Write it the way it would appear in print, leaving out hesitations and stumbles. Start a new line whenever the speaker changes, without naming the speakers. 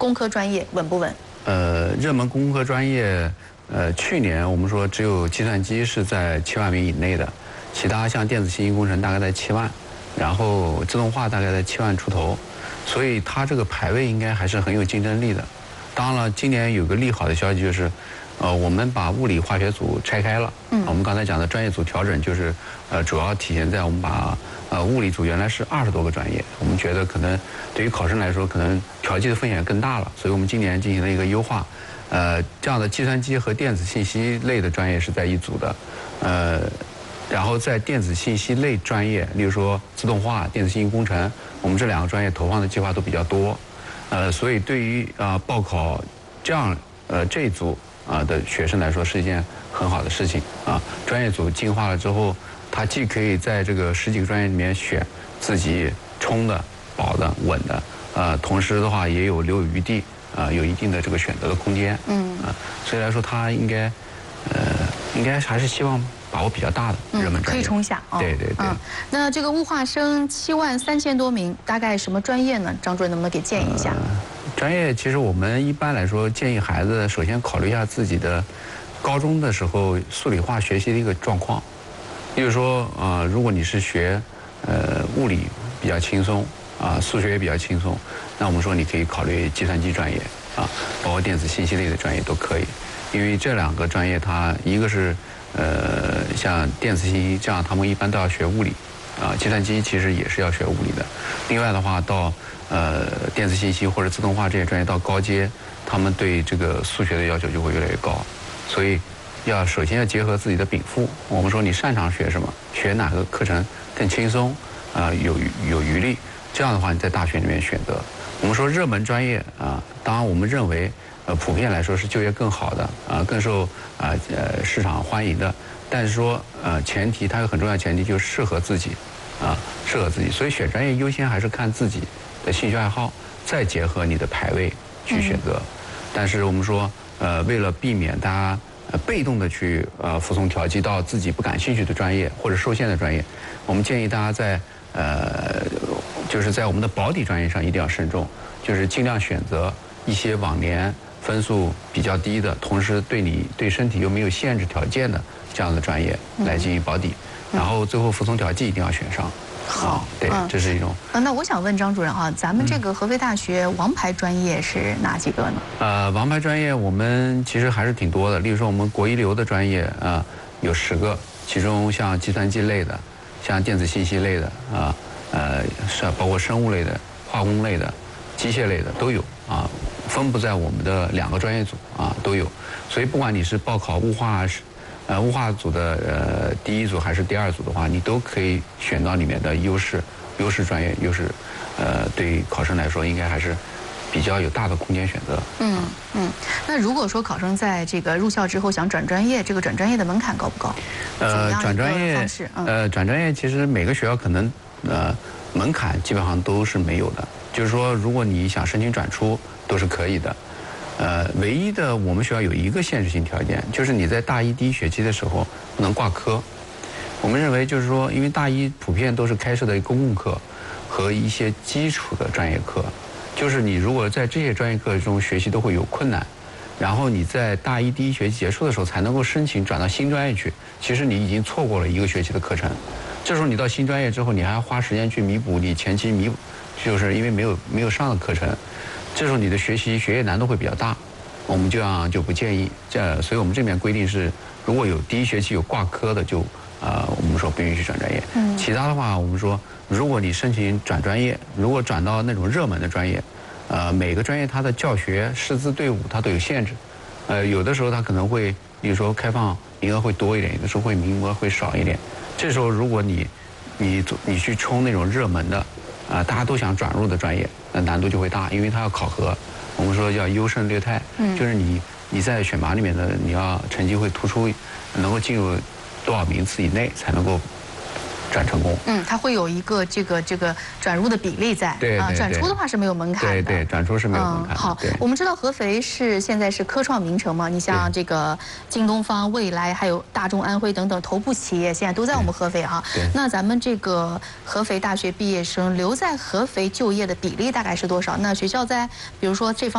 工科专业稳不稳？
热门工科专业，去年我们说只有计算机是在7万名以内的，其他像电子信息工程大概在7万，然后自动化大概在7万出头，所以它这个排位应该还是很有竞争力的。当然了，今年有个利好的消息就是，我们把物理化学组拆开了。我们刚才讲的专业组调整就是，主要体现在我们把物理组原来是20多个专业，我们觉得可能对于考生来说，可能调剂的风险更大了，所以我们今年进行了一个优化。这样的计算机和电子信息类的专业是在一组的，然后在电子信息类专业，例如说自动化、电子信息工程，我们这2个专业投放的计划都比较多。所以对于报考这一组的学生来说是一件很好的事情啊。专业组进化了之后，他既可以在这个10几个专业里面选自己冲的、保的、稳的，同时的话也有留有余地，有一定的这个选择的空间。所以来说他应该还是希望把握比较大的热门专业，
可以冲下。
对对对。
那这个物化生7万3000多名，大概什么专业呢？张主任能不能给建议一下？
专业其实我们一般来说建议孩子首先考虑一下自己的高中的时候数理化学习的一个状况，例如说如果你是学物理比较轻松数学也比较轻松，那我们说你可以考虑计算机专业包括电子信息类的专业都可以，因为这2个专业它一个是像电子信息这样，他们一般都要学物理计算机其实也是要学物理的。另外的话，到电子信息或者自动化这些专业到高阶，他们对这个数学的要求就会越来越高，所以首先要结合自己的禀赋。我们说你擅长学什么，学哪个课程更轻松有余力，这样的话你在大学里面选择。我们说热门专业当然我们认为普遍来说是就业更好的更受市场欢迎的，但是说前提它有很重要的前提就是适合自己适合自己，所以选专业优先还是看自己的兴趣爱好，再结合你的排位去选择。但是我们说为了避免大家被动的去服从调剂到自己不感兴趣的专业或者受限的专业，我们建议大家就是在我们的保底专业上一定要慎重，就是尽量选择一些往年分数比较低的，同时对身体又没有限制条件的这样的专业来进行保底，然后最后服从调剂一定要选上。
好，
对，这是一种。
那我想问张主任咱们这个合肥大学王牌专业是哪几个呢？
王牌专业我们其实还是挺多的，例如说我们国一流的专业有10个，其中像计算机类的、像电子信息类的包括生物类的、化工类的、机械类的都有分布在我们的2个专业组都有，所以不管你是报考物化组的第1组还是第2组的话，你都可以选到里面的优势专业，对考生来说应该还是比较有大的空间选择。
那如果说考生在这个入校之后想转专业，这个转专业的门槛高不高？
转专业其实每个学校可能门槛基本上都是没有的，就是说如果你想申请转出都是可以的。唯一的我们学校有一个限制性条件，就是你在大1第1学期的时候不能挂科。我们认为就是说，因为大1普遍都是开设的公共课和一些基础的专业课，就是你如果在这些专业课中学习都会有困难，然后你在大1第1学期结束的时候才能够申请转到新专业去，其实你已经错过了1个学期的课程。这时候你到新专业之后，你还要花时间去弥补你前期就是因为没有上的课程，这时候你的学业难度会比较大，我们就不建议。所以我们这边规定是，如果有第1学期有挂科的，就我们说不允许转专业。其他的话，我们说如果你申请转专业，如果转到那种热门的专业，每个专业它的教学师资队伍它都有限制，有的时候它可能会，比如说开放名额会多一点，有的时候名额会少一点。这时候如果你去冲那种热门的大家都想转入的专业，那难度就会大，因为它要考核。我们说叫优胜劣汰，就是你在选拔里面的你要成绩会突出，能够进入多少名次以内才能够转成功。
它会有一个这个转入的比例在。
对，
转出的话是没有门槛的。
对，转出是没有门槛的。
好，我们知道合肥现在是科创名城嘛，你像这个京东方、未来还有大众安徽等等头部企业现在都在我们合肥那咱们这个合肥大学毕业生留在合肥就业的比例大概是多少？那学校在比如说这方